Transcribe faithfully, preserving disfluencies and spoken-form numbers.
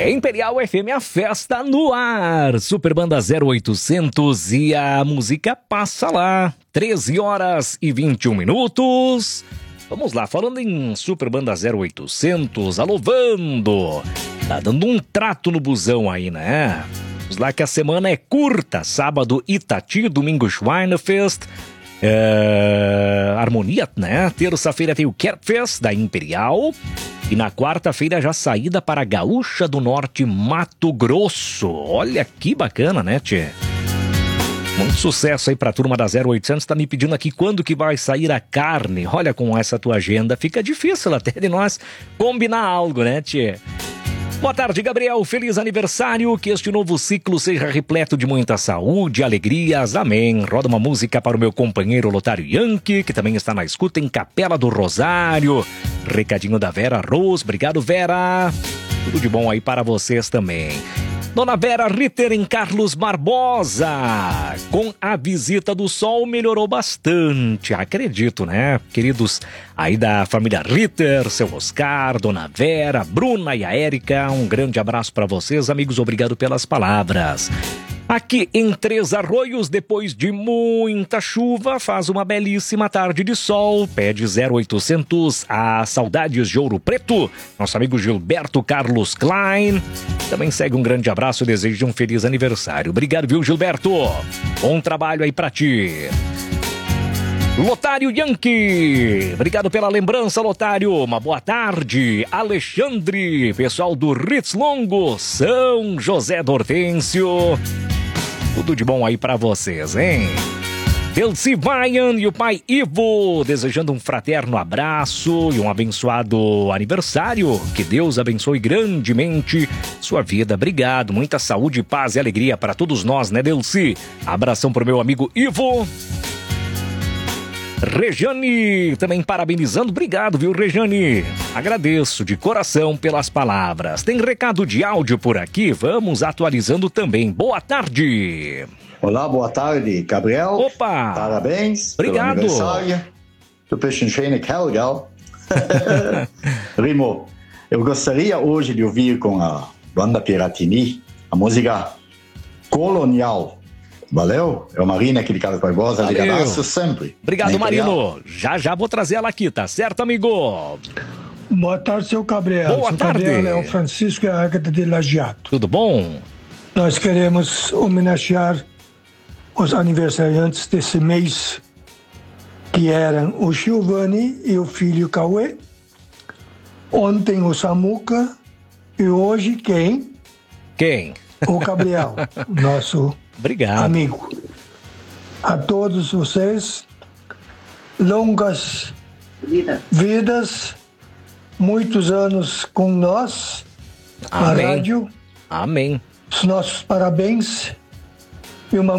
Imperial F M, a festa no ar. Super Banda zero oitocentos e a música passa lá. treze horas e vinte e um minutos. Vamos lá, falando em Super Banda zero oitocentos, alô Vando. Tá dando um trato no busão aí, né? Vamos lá que a semana é curta. Sábado Itati, domingo Schweinefest. É... Harmonia, né? Terça-feira tem o Kerfest da Imperial. E na quarta-feira já saída para a Gaúcha do Norte, Mato Grosso. Olha que bacana, né, tchê? Muito sucesso aí pra turma da zero oitocentos. Tá me pedindo aqui quando que vai sair a carne. Olha, com essa tua agenda fica difícil até de nós combinar algo, né, tchê? Boa tarde, Gabriel. Feliz aniversário. Que este novo ciclo seja repleto de muita saúde, alegrias. Amém. Roda uma música para o meu companheiro Lotário Yankee, que também está na escuta em Capela do Rosário. Recadinho da Vera Rose. Obrigado, Vera. Tudo de bom aí para vocês também. Dona Vera Ritter em Carlos Barbosa. Com a visita do sol melhorou bastante, acredito, né? Queridos aí da família Ritter, seu Oscar, Dona Vera, Bruna e a Érica, um grande abraço para vocês, amigos, obrigado pelas palavras. Aqui em Três Arroios, depois de muita chuva, faz uma belíssima tarde de sol. Pede zero oitocentos a Saudades de Ouro Preto. Nosso amigo Gilberto Carlos Klein. Também segue um grande abraço e desejo um feliz aniversário. Obrigado, viu, Gilberto? Bom trabalho aí pra ti. Lotário Yankee, obrigado pela lembrança, Lotário. Uma boa tarde. Alexandre, pessoal do Ritz Longo, São José do Hortêncio. Tudo de bom aí pra vocês, hein? Delci Vayan e o pai Ivo, desejando um fraterno abraço e um abençoado aniversário. Que Deus abençoe grandemente sua vida. Obrigado, muita saúde, paz e alegria para todos nós, né, Delci? Abração pro meu amigo Ivo. Rejane, também parabenizando, obrigado, viu, Rejane? Agradeço de coração pelas palavras. Tem recado de áudio por aqui, vamos atualizando também. Boa tarde. Olá, boa tarde, Gabriel. Opa! Parabéns. Obrigado. Pelo aniversário. Du bist ein schöner Kerl, gell? Rimo, eu gostaria hoje de ouvir com a banda Piratini a música Colonial. Valeu? É o Marina aqui de Carlos Barbosa. Ligadaço sempre. Obrigado, Marino. Já já vou trazer ela aqui, tá certo, amigo? Boa tarde, seu Gabriel. Boa seu tarde. Gabriel é o Francisco e a Agatha de Lajeado. Tudo bom? Nós queremos homenagear os aniversariantes desse mês, que eram o Giovanni e o filho Cauê. Ontem o Samuca e hoje quem? Quem? O Gabriel, nosso Obrigado. amigo. A todos vocês, longas Vida. vidas, muitos anos com nós, Amém. na rádio. Amém. Os nossos parabéns e uma